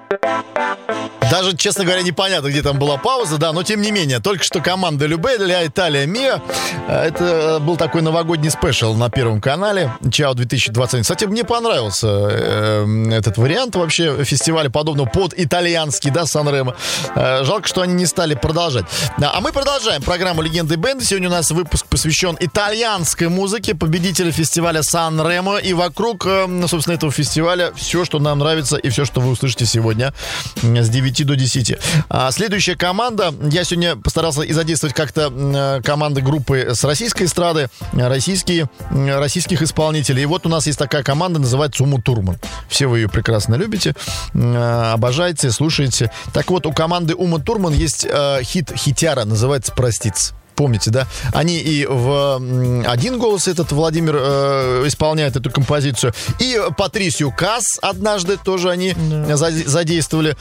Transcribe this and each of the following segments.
Даже, честно говоря, непонятно, где там была пауза, да, но тем не менее, только что команда Любе для Италия Миа. Это был такой новогодний спешл на Первом канале, Чао 2021. Кстати, мне понравился этот вариант вообще фестиваля подобного под итальянский, да, Сан-Ремо. Жалко, что они не стали продолжать. А мы продолжаем программу «Легенды бенда». Сегодня у нас выпуск посвящен итальянской музыке, победителя фестиваля Сан-Ремо. И вокруг, собственно, этого фестиваля все, что нам нравится и все, что вы услышите сегодня с 9 до 10. Следующая команда. Я сегодня постарался и задействовать как-то команды группы с российской эстрады, российских исполнителей. И вот у нас есть такая команда, называется Ума Турман. Все вы ее прекрасно любите, обожаете, слушаете. Так вот, у команды Ума Турман есть хитяра, называется «Проститься». Помните, да? Они и в один голос этот Владимир исполняет эту композицию. И Патрисию Касс однажды тоже они задействовали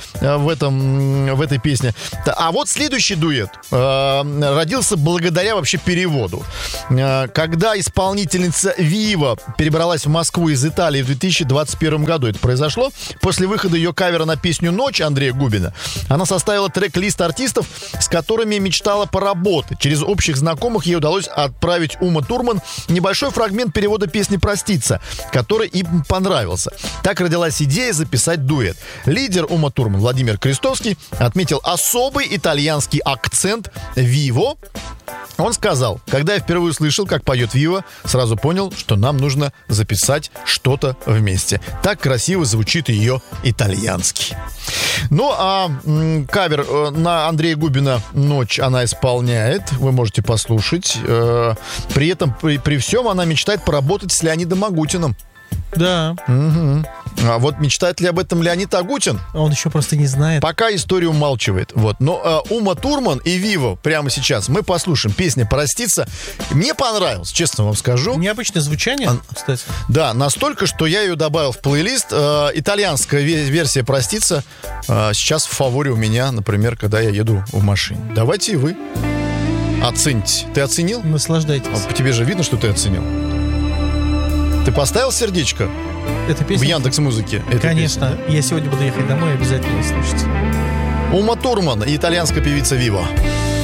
в этой песне. А вот следующий дуэт родился благодаря вообще переводу. Когда исполнительница Вива перебралась в Москву из Италии в 2021 году, это произошло после выхода ее кавера на песню «Ночь» Андрея Губина, она составила трек-лист артистов, с которыми мечтала поработать. Через общих знакомых ей удалось отправить Ума Турман небольшой фрагмент перевода песни «Проститься», который им понравился. Так родилась идея записать дуэт. Лидер Ума Турман Владимир Крестовский отметил особый итальянский акцент «Виво». Он сказал: когда я впервые услышал, как поет Вива, сразу понял, что нам нужно записать что-то вместе. Так красиво звучит ее итальянский. Ну, а кавер на Андрея Губина «Ночь» она исполняет. Вы можете послушать. При этом, при всем, она мечтает поработать с Леонидом Агутиным. Да. Угу. А вот мечтает ли об этом Леонид Агутин? Он еще просто не знает. Пока история умалчивает. Вот. Но Ума Турман и Виво прямо сейчас мы послушаем. Песня «Проститься». Мне понравилось, честно вам скажу. Необычное звучание, кстати. Да, настолько, что я ее добавил в плейлист. Итальянская версия «Проститься» сейчас в фаворе у меня, например, когда я еду в машине. Давайте и вы оцените. Ты оценил? Наслаждайтесь. По тебе же видно, что ты оценил. Ты поставил сердечко в Яндекс.Музыке? Конечно. Песня? Я сегодня буду ехать домой и обязательно слушать. Ума Турман и итальянская певица Вива.